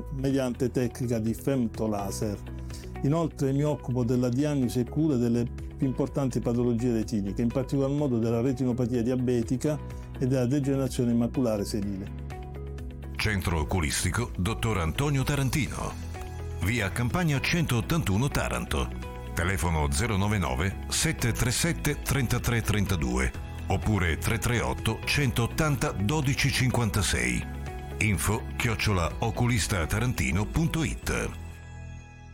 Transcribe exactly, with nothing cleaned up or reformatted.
mediante tecnica di femtolaser. Inoltre mi occupo della diagnosi e cura delle più importanti patologie retiniche, in particolar modo della retinopatia diabetica e della degenerazione maculare senile. Centro Oculistico dottor Antonio Tarantino, via Campagna centottantuno Taranto, telefono zero novantanove sette tre sette tre tre tre due oppure tre tre otto centottanta dodici cinquantasei. Info chiocciola oculistatarantino punto it.